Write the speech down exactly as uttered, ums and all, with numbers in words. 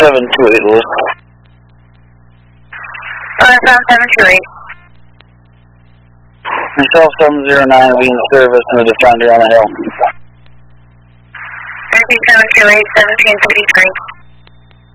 seven two eight, Lewis. Uh, seven two eight. Yourself seven zero nine being service and the Defender on the hill. seven two eight, seventeen thirty-three.